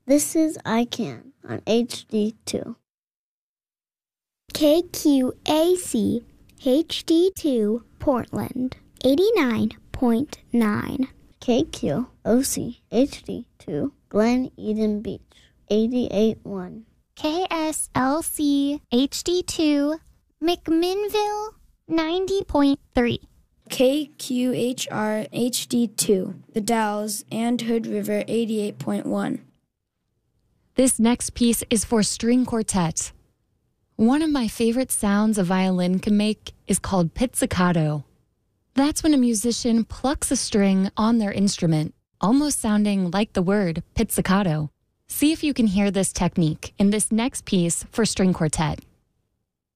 This is I Can on HD2. KQAC HD2 Portland 89.9. KQOC HD2 Glen Eden Beach 88.1. KSLC HD2 McMinnville 90.3. KQHR HD2 The Dalles and Hood River 88.1. This next piece is for string quartet. One of my favorite sounds a violin can make is called pizzicato. That's when a musician plucks a string on their instrument, almost sounding like the word pizzicato. See if you can hear this technique in this next piece for string quartet.